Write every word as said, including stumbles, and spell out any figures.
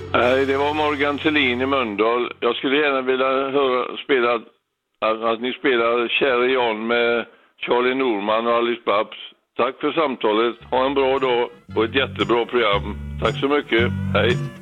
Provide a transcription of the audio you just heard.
Nej, det var Morgan Thelin i Mölndal. Jag skulle gärna vilja höra spela att, att ni spelar Cherry On med Charlie Norman och Alice Babs. Tack för samtalet. Ha en bra dag och ett jättebra program. Tack så mycket. Hej.